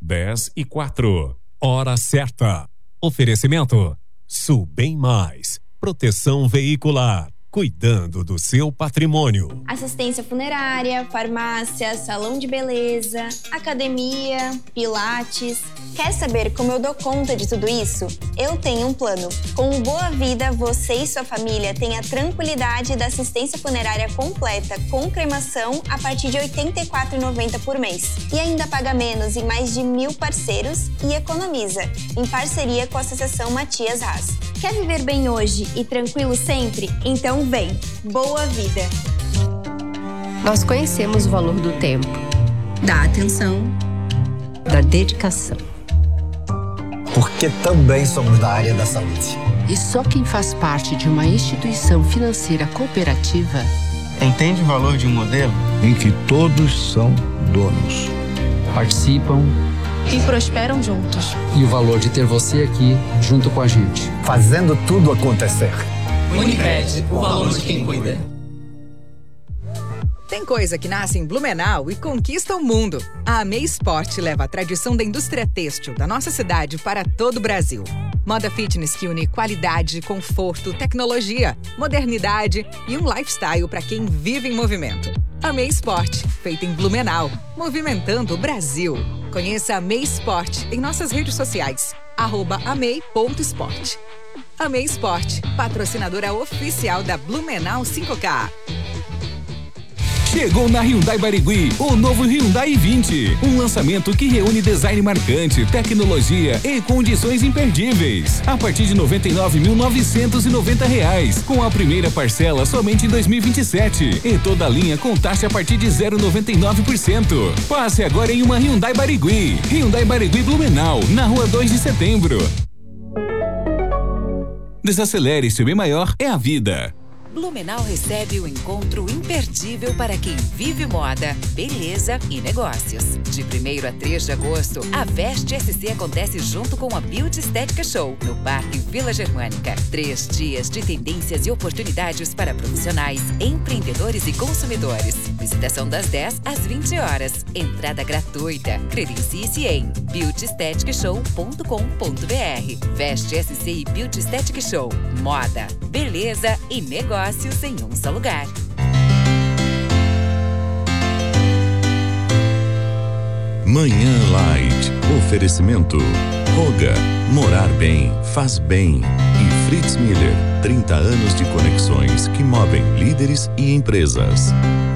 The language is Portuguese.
10:04. Hora certa. Oferecimento Sul Bem Mais. Proteção veicular. Cuidando do seu patrimônio. Assistência funerária, farmácia, salão de beleza, academia, pilates. Quer saber como eu dou conta de tudo isso? Eu tenho um plano. Com o Boa Vida, você e sua família têm a tranquilidade da assistência funerária completa com cremação a partir de R$ 84,90 por mês. E ainda paga menos em mais de 1.000 parceiros e economiza, em parceria com a Associação Matias Haas. Quer viver bem hoje e tranquilo sempre? Então vem! Boa Vida! Nós conhecemos o valor do tempo, da atenção, da dedicação. Porque também somos da área da saúde. E só quem faz parte de uma instituição financeira cooperativa entende o valor de um modelo em que todos são donos, participam e prosperam juntos. E o valor de ter você aqui junto com a gente, fazendo tudo acontecer. Unicred, o valor de quem cuida. Tem coisa que nasce em Blumenau e conquista o mundo. A Amei Sport leva a tradição da indústria têxtil da nossa cidade para todo o Brasil. Moda fitness que une qualidade, conforto, tecnologia, modernidade e um lifestyle para quem vive em movimento. Amei Sport, feita em Blumenau, movimentando o Brasil. Conheça a Amei Sport em nossas redes sociais, @amei.sport. Amei Sport, patrocinadora oficial da Blumenau 5K. Chegou na Hyundai Barigui o novo Hyundai i20, um lançamento que reúne design marcante, tecnologia e condições imperdíveis. A partir de R$ 99.990, com a primeira parcela somente em 2027 e toda a linha com taxa a partir de 0,99%. Passe agora em uma Hyundai Barigui. Hyundai Barigui Blumenau, na Rua 2 de Setembro. Desacelere, seu bem maior é a vida. Blumenau recebe o encontro imperdível para quem vive moda, beleza e negócios. De 1º a 3 de agosto, a Veste SC acontece junto com a Beauty Estética Show, no Parque Vila Germânica. 3 dias de tendências e oportunidades para profissionais, empreendedores e consumidores. Visitação das 10 às 20 horas. Entrada gratuita. Credencie-se em beautyestheticshow.com.br. Veste SC e Beauty Estética Show. Moda, beleza e negócios em um só lugar. Manhã Light. Oferecimento. Roga. Morar bem faz bem. E Fritz Miller. 30 anos de conexões que movem líderes e empresas.